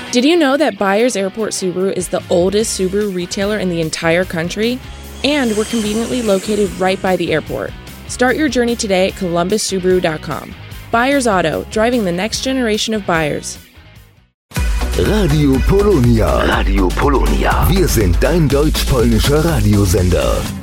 Did you know that Byers Airport Subaru is the oldest Subaru retailer in the entire country? And we're conveniently located right by the airport. Start your journey today at columbussubaru.com. Byers Auto, driving the next generation of buyers. Radio Polonia. Radio Polonia. Wir sind dein deutsch-polnischer Radiosender.